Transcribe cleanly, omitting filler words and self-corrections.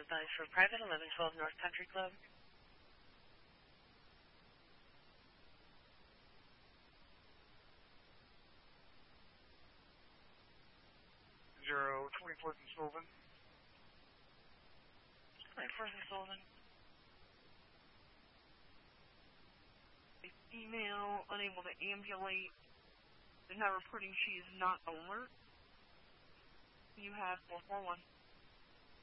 advice for private 1112 North Country Club. 24th and Sullivan. 24th and Sullivan. A female unable to ambulate. They're not reporting she is not alert. You have 441.